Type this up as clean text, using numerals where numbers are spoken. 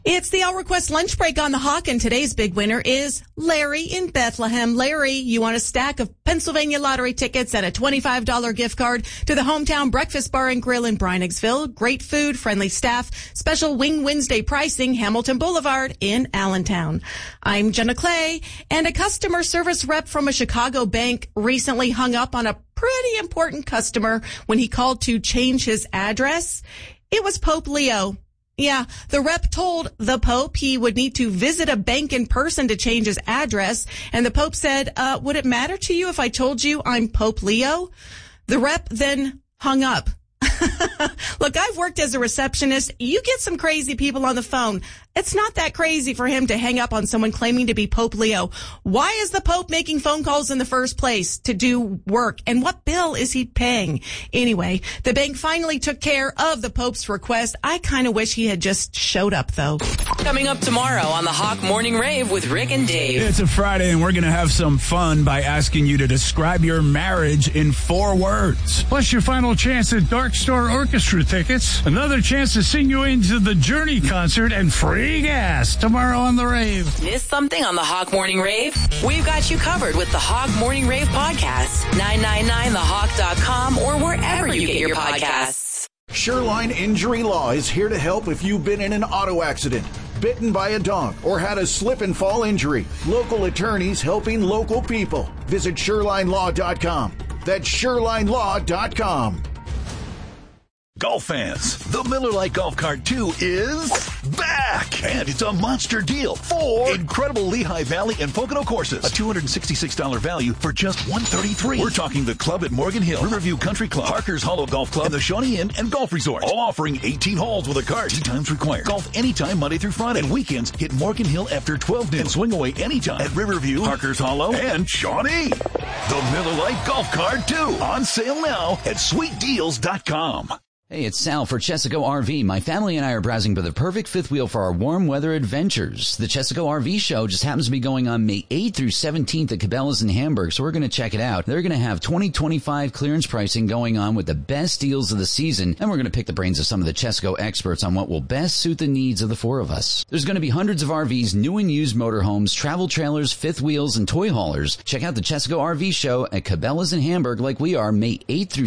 It's the All Request lunch break on the Hawk, and today's big winner is Larry in Bethlehem. Larry, you want a stack of Pennsylvania lottery tickets and a $25 gift card to the Hometown Breakfast Bar and Grill in Brynigsville. Great food, friendly staff, special Wing Wednesday pricing, Hamilton Boulevard in Allentown. I'm Jenna Clay, and a customer service rep from a Chicago bank recently hung up on a pretty important customer when he called to change his address. It was Pope Leo. Yeah, the rep told the Pope he would need to visit a bank in person to change his address. And the Pope said, would it matter to you if I told you I'm Pope Leo? The rep then hung up. Look, I've worked as a receptionist. You get some crazy people on the phone. It's not that crazy for him to hang up on someone claiming to be Pope Leo. Why is the Pope making phone calls in the first place to do work? And what bill is he paying? Anyway, the bank finally took care of the Pope's request. I kind of wish he had just showed up, though. Coming up tomorrow on the Hawk Morning Rave with Rick and Dave. It's a Friday, and we're going to have some fun by asking you to describe your marriage in 4 words. Plus your final chance at Dark Star Orchestra tickets. Another chance to sing you into the Journey concert and free gas tomorrow on the Rave. Miss something on the Hawk Morning Rave? We've got you covered with the Hawk Morning Rave podcast. 999thehawk.com or wherever you get your podcasts. Shoreline Injury Law is here to help if you've been in an auto accident, bitten by a dog, or had a slip and fall injury. Local attorneys helping local people. Visit ShorelineLaw.com. That's ShorelineLaw.com. Golf fans, the Miller Lite Golf Cart 2 is back! And it's a monster deal. 4 incredible Lehigh Valley and Pocono courses. A $266 value for just $133. We're talking the club at Morgan Hill, Riverview Country Club, Parker's Hollow Golf Club, and the Shawnee Inn and Golf Resort. All offering 18 holes with a cart. 2 times required. Golf anytime Monday through Friday. And weekends, hit Morgan Hill after 12 noon. And swing away anytime at Riverview, Parker's Hollow, and Shawnee. The Miller Lite Golf Cart 2. On sale now at sweetdeals.com. Hey, it's Sal for Chesaco RV. My family and I are browsing for the perfect fifth wheel for our warm weather adventures. The Chesaco RV show just happens to be going on May 8th through 17th at Cabela's in Hamburg, so we're going to check it out. They're going to have 2025 clearance pricing going on with the best deals of the season, and we're going to pick the brains of some of the Chesaco experts on what will best suit the needs of the 4 of us. There's going to be hundreds of RVs, new and used motorhomes, travel trailers, fifth wheels, and toy haulers. Check out the Chesaco RV show at Cabela's in Hamburg like we are May 8th through